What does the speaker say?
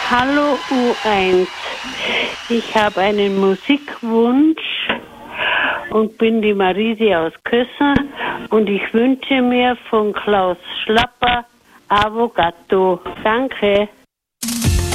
Hallo U1. Ich habe einen Musikwunsch und bin die Marisi aus Kössen und ich wünsche mir von Klaus Schlapper Avogato. Danke.